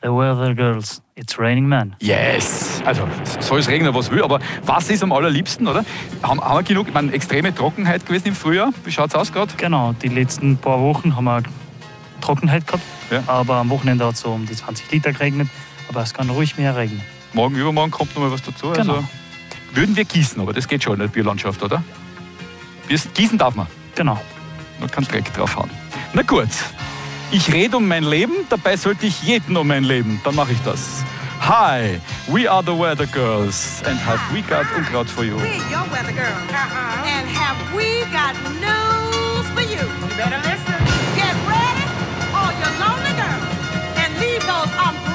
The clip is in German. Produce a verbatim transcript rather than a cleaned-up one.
The Weather Girls, It's Raining Men. Yes! Also, soll es regnen, was will, aber Wasser ist am allerliebsten, oder? Haben, haben wir genug, ich meine, extreme Trockenheit gewesen im Frühjahr? Wie schaut es aus gerade? Genau, die letzten paar Wochen haben wir Trockenheit gehabt, Ja. aber am Wochenende hat es so um die zwanzig Liter geregnet, aber es kann ruhig mehr regnen. Morgen, übermorgen kommt noch mal was dazu. Genau. Also, würden wir gießen, aber das geht schon in der Bierlandschaft, oder? Gießen darf man. Genau. Man kann Dreck drauf hauen. Na gut, ich rede um mein Leben, dabei sollte ich jeden um mein Leben. Dann mache ich das. Hi, we are the Weather Girls and have we got Unkraut for you. We're your weather girl. Uh-huh. And have we got news for you? You better listen. Get ready, all you lonely girls, and leave those umbrellas